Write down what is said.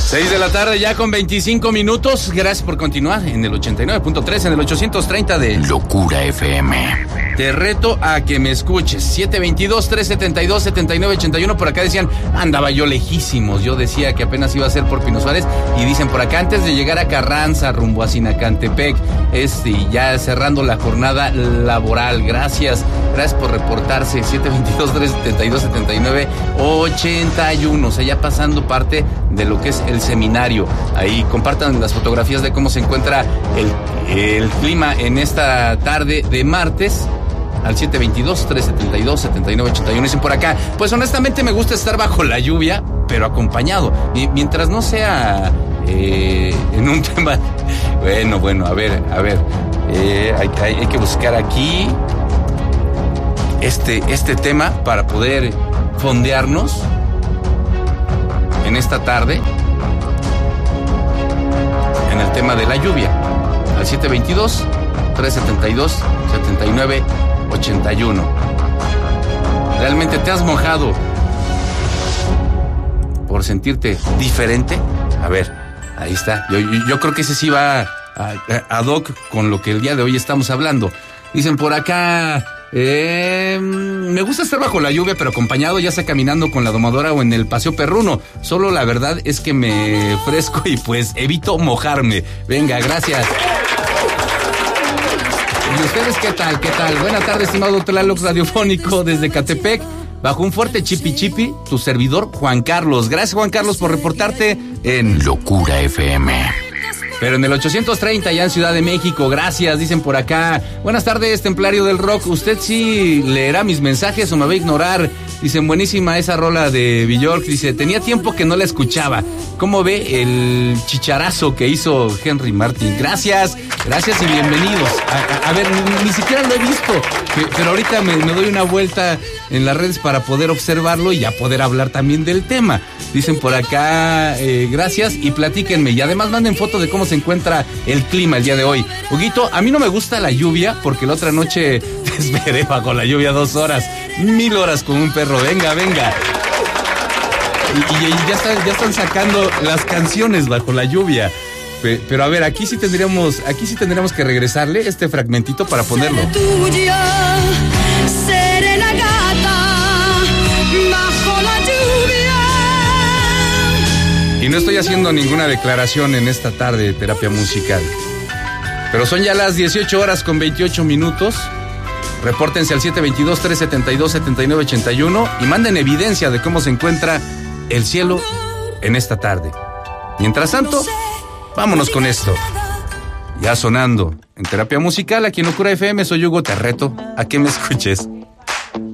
6 de la tarde ya con 25 minutos. Gracias por continuar en el 89.3, en el 830 de Locura FM. Te reto a que me escuches. 722-372-7981. Por acá decían, andaba yo lejísimos. Yo decía que apenas iba a ser por Pino Suárez. Y dicen por acá, antes de llegar a Carranza, rumbo a Sinacantepec, ya cerrando la jornada laboral. Gracias por reportarse. 722-372-7981. O sea, ya pasando parte de lo que es el seminario. Ahí compartan las fotografías de cómo se encuentra el clima en esta tarde de martes. Al 722-372-7981. Dicen por acá, pues honestamente me gusta estar bajo la lluvia, pero acompañado. Y mientras no sea en un tema... Bueno, a ver. Hay que buscar aquí este tema para poder fondearnos en esta tarde en el tema de la lluvia. Al 722-372-7981. ¿Realmente te has mojado por sentirte diferente? A ver, ahí está. Yo creo que ese sí va ad hoc con lo que el día de hoy estamos hablando. Dicen por acá, me gusta estar bajo la lluvia, pero acompañado, ya sea caminando con la domadora o en el paseo perruno. Solo la verdad es que me fresco y pues evito mojarme. Venga, gracias. ¿Y ustedes qué tal? Buenas tardes, estimado Tlaloc radiofónico desde Catepec. Bajo un fuerte chipi, tu servidor Juan Carlos. Gracias, Juan Carlos, por reportarte en Locura FM. Pero en el 830 ya en Ciudad de México, gracias, dicen por acá. Buenas tardes, templario del rock. ¿Usted sí leerá mis mensajes o me va a ignorar? Dicen, buenísima esa rola de Björk. Dice, tenía tiempo que no la escuchaba. ¿Cómo ve el chicharazo que hizo Henry Martin? Gracias y bienvenidos. A ver, ni siquiera lo he visto, pero ahorita me doy una vuelta en las redes para poder observarlo y ya poder hablar también del tema. Dicen por acá, gracias y platíquenme. Y además manden foto de cómo se encuentra el clima el día de hoy. Huguito, a mí no me gusta la lluvia porque la otra noche te esperé bajo la lluvia 2 horas, 1000 horas con un perro. Venga. Y ya están sacando las canciones bajo la lluvia. Pero a ver, aquí sí tendríamos que regresarle este fragmentito para ponerlo. Serena gata, bajo la lluvia. Y no estoy haciendo ninguna declaración en esta tarde de terapia musical. Pero son ya las 18 horas con 28 minutos. Repórtense al 722-372-7981 y manden evidencia de cómo se encuentra el cielo en esta tarde. Mientras tanto, vámonos con esto. Ya sonando en terapia musical aquí en Locura FM, soy Hugo, te reto a que me escuches.